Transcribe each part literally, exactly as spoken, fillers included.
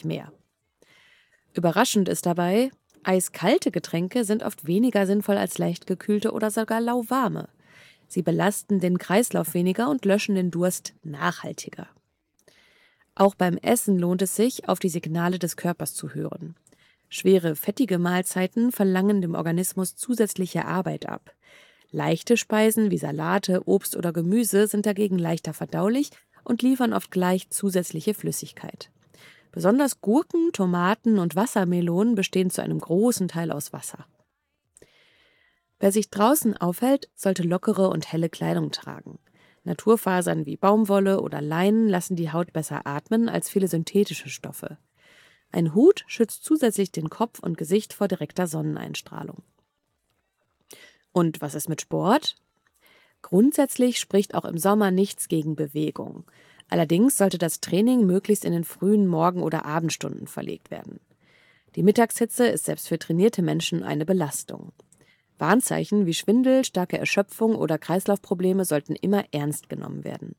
mehr. Überraschend ist dabei, eiskalte Getränke sind oft weniger sinnvoll als leicht gekühlte oder sogar lauwarme. Sie belasten den Kreislauf weniger und löschen den Durst nachhaltiger. Auch beim Essen lohnt es sich, auf die Signale des Körpers zu hören. Schwere, fettige Mahlzeiten verlangen dem Organismus zusätzliche Arbeit ab. Leichte Speisen wie Salate, Obst oder Gemüse sind dagegen leichter verdaulich und liefern oft gleich zusätzliche Flüssigkeit. Besonders Gurken, Tomaten und Wassermelonen bestehen zu einem großen Teil aus Wasser. Wer sich draußen aufhält, sollte lockere und helle Kleidung tragen. Naturfasern wie Baumwolle oder Leinen lassen die Haut besser atmen als viele synthetische Stoffe. Ein Hut schützt zusätzlich den Kopf und Gesicht vor direkter Sonneneinstrahlung. Und was ist mit Sport? Grundsätzlich spricht auch im Sommer nichts gegen Bewegung. Allerdings sollte das Training möglichst in den frühen Morgen- oder Abendstunden verlegt werden. Die Mittagshitze ist selbst für trainierte Menschen eine Belastung. Warnzeichen wie Schwindel, starke Erschöpfung oder Kreislaufprobleme sollten immer ernst genommen werden.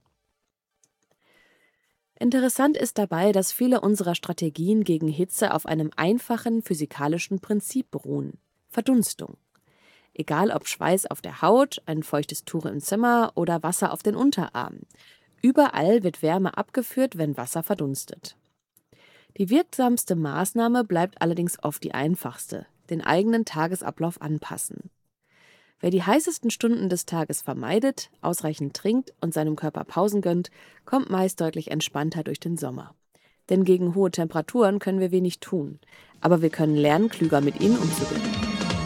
Interessant ist dabei, dass viele unserer Strategien gegen Hitze auf einem einfachen physikalischen Prinzip beruhen: Verdunstung. Egal ob Schweiß auf der Haut, ein feuchtes Tuch im Zimmer oder Wasser auf den Unterarmen. Überall wird Wärme abgeführt, wenn Wasser verdunstet. Die wirksamste Maßnahme bleibt allerdings oft die einfachste: den eigenen Tagesablauf anpassen. Wer die heißesten Stunden des Tages vermeidet, ausreichend trinkt und seinem Körper Pausen gönnt, kommt meist deutlich entspannter durch den Sommer. Denn gegen hohe Temperaturen können wir wenig tun, aber wir können lernen, klüger mit ihnen umzugehen.